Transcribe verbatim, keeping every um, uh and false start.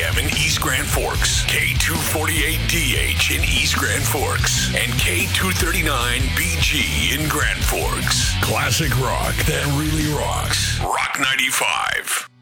a.m. in East Grand Forks, K two forty-eight D H in East Grand Forks, and K two thirty-nine B G in Grand Forks. Classic rock that really rocks. Rock ninety-five.